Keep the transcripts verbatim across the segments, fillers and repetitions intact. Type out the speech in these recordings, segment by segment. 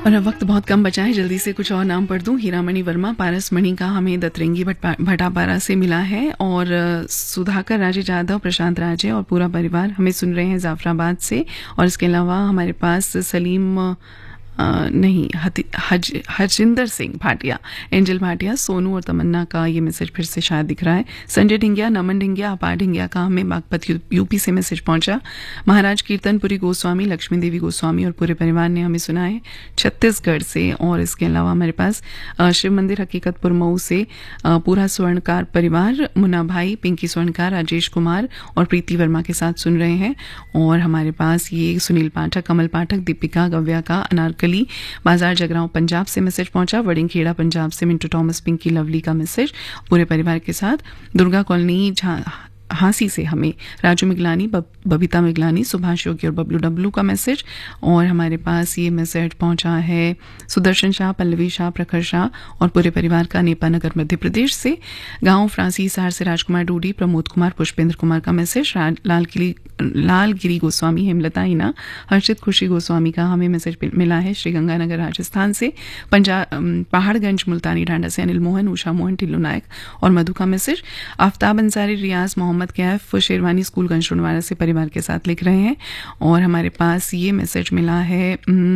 और अब वक्त बहुत कम बचा है, जल्दी से कुछ और नाम पढ़ दूं। हीरामणि वर्मा पारस मणि का हमें दतरंगी भटापारा से मिला है, और सुधाकर राजे जाधव, प्रशांत राजे और पूरा परिवार हमें सुन रहे हैं जाफराबाद से। और इसके अलावा हमारे पास सलीम आ, नहीं हज हरजिंदर सिंह भाटिया, एंजल भाटिया, सोनू और तमन्ना का ये मैसेज फिर से शायद दिख रहा है। संजय ढिंगिया, नमन ढिंगिया, अपार ढिंगिया का हमें बागपत यूपी से मैसेज पहुंचा। महाराज कीर्तनपुरी गोस्वामी, लक्ष्मी देवी गोस्वामी और पूरे परिवार ने हमें सुना है छत्तीसगढ़ से। और इसके अलावा हमारे पास शिव मंदिर हकीकतपुर मऊ से पूरा स्वर्णकार परिवार, मुन्ना भाई, पिंकी स्वर्णकार, राजेश कुमार और प्रीति वर्मा के साथ सुन रहे हैं। और हमारे पास ये सुनील पाठक, कमल पाठक, दीपिका गव्या का अनारकली बाजार जगरांव पंजाब से मैसेज पहुंचा। वडिंगखेड़ा पंजाब से मिंटू टॉमस, पिंकी लवली का मैसेज पूरे परिवार के साथ। दुर्गा कॉलोनी हांसी से हमें राजू मिगलानी, बबीता मिगलानी, सुभाष योगी और बबलू डब्लू का मैसेज। और हमारे पास ये मैसेज पहुंचा है सुदर्शन शाह, पल्लवी शाह, प्रखर शाह और पूरे परिवार का नेपानगर मध्य प्रदेश से। गांव फ्रांसी हिसार से राजकुमार डूडी, प्रमोद कुमार, पुष्पेंद्र कुमार का मैसेज। लाल किली लालगिरी गोस्वामी, हेमलता हिना, हर्षित खुशी गोस्वामी का हमें मैसेज मिला है श्रीगंगानगर राजस्थान से। पंजाब पहाड़गंज मुल्तानी ढांडा से अनिल मोहन, उषा मोहन, टिल्लू नायक और मधु का मैसेज। आफ्ताब अंसारी, रियाज मोहम्मद कैफ, शेरवानी स्कूल गंजोनवाड़ा से परिवार के साथ लिख रहे हैं। और हमारे पास ये मैसेज मिला है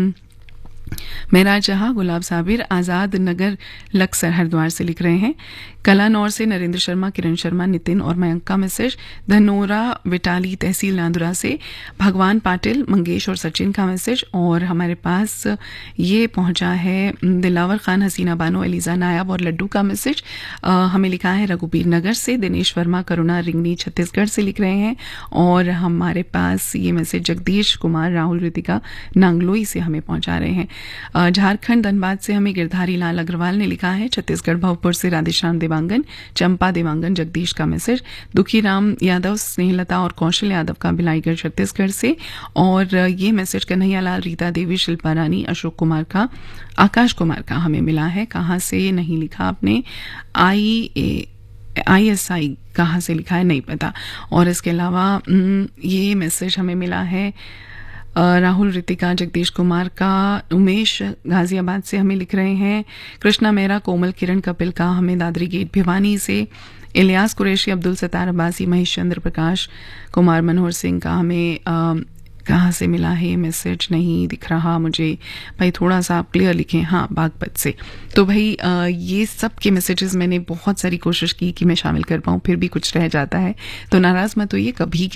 मेरा जहां, गुलाब साबिर, आज़ाद नगर लक्सर हरिद्वार से लिख रहे हैं। कलानौर से नरेंद्र शर्मा, किरण शर्मा, नितिन और मयंक का मैसेज। धनोरा विटाली तहसील नांदुरा से भगवान पाटिल, मंगेश और सचिन का मैसेज। और हमारे पास ये पहुंचा है दिलावर खान, हसीना बानो, एलिजा नायब और लड्डू का मैसेज। हमें लिखा है रघुबीर नगर से दिनेश वर्मा, करुणा रिंगनी छत्तीसगढ़ से लिख रहे हैं। और हमारे पास ये मैसेज जगदीश कुमार, राहुल, ऋतिका नांगलोई से हमें पहुंचा रहे हैं। झारखंड धनबाद से हमें गिरधारी लाल अग्रवाल ने लिखा है। छत्तीसगढ़ भवपुर से राधेश्याम देवांगन, चंपा देवांगन, जगदीश का मैसेज। दुखीराम यादव, स्नेहलता और कौशल यादव का बिलाईगढ़ छत्तीसगढ़ से। और ये मैसेज कन्हैया लाल, रीता देवी, शिल्पा रानी, अशोक कुमार का, आकाश कुमार का हमें मिला है। कहाँ से नहीं लिखा आपने, आई ए आई एस आई कहाँ से लिखा है नहीं पता। और इसके अलावा ये मैसेज हमें मिला है राहुल, ऋतिका, जगदीश कुमार का। उमेश गाजियाबाद से हमें लिख रहे हैं। कृष्णा मेहरा, कोमल, किरण कपिल का हमें दादरी गेट भिवानी से। इलियास कुरैशी, अब्दुल सत्तार अब्बासी, महेश चंद्र प्रकाश, कुमार मनोहर सिंह का हमें आ, कहाँ से मिला है ये मैसेज नहीं दिख रहा मुझे भाई, थोड़ा सा आप क्लियर लिखें। हाँ, बागपत से। तो भाई आ, ये सब के मैसेजेस मैंने बहुत सारी कोशिश की कि मैं शामिल कर पाऊँ, फिर भी कुछ रह जाता है तो नाराज़ मत होइए, कभी